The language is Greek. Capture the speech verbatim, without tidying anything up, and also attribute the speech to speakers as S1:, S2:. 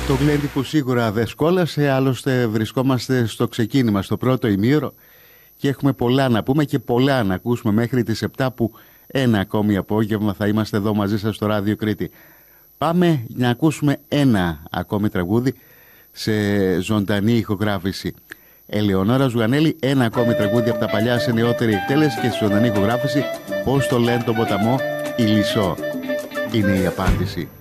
S1: Το γλέντι που σίγουρα δεν σκόλασε, άλλωστε βρισκόμαστε στο ξεκίνημα, στο πρώτο ημίωρο και έχουμε πολλά να πούμε και πολλά να ακούσουμε μέχρι τις επτά που ένα ακόμη απόγευμα θα είμαστε εδώ μαζί σας στο Ράδιο Κρήτη. Πάμε να ακούσουμε ένα ακόμη τραγούδι σε ζωντανή ηχογράφηση. Ελεονόρα Ζουγανέλη, ένα ακόμη τραγούδι από τα παλιά σε νεότερη εκτέλεση και σε ζωντανή ηχογράφηση. Πώς το λένε τον ποταμό, Ηλισσό είναι η απάντηση.